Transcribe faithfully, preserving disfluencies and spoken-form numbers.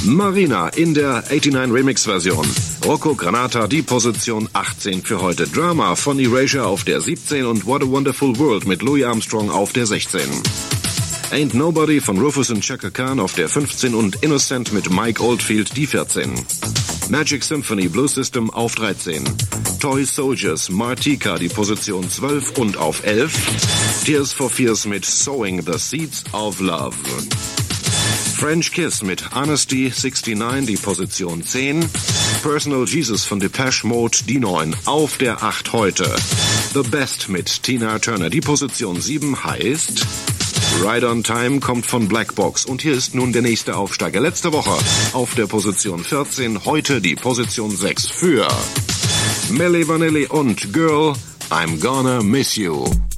Marina in der neunundachtzig Remix-Version. Rocco Granata die Position achtzehn für heute. Drama von Erasure auf der siebzehn und What a Wonderful World mit Louis Armstrong auf der sechzehn. Ain't Nobody von Rufus und Chaka Khan auf der fünfzehn und Innocent mit Mike Oldfield die vierzehn. Magic Symphony Blue System auf dreizehn. Toy Soldiers Martika die Position zwölf und auf elf. Tears for Fears mit Sowing the Seeds of Love. French Kiss mit Honesty neunundsechzig die Position zehn. Personal Jesus von Depeche Mode die neun auf der acht heute. The Best mit Tina Turner die Position sieben heißt Ride on Time kommt von Black Box und hier ist nun der nächste Aufsteiger. Letzte Woche auf der Position vierzehn, heute die Position sechs für Milli Vanilli und Girl, I'm Gonna Miss You.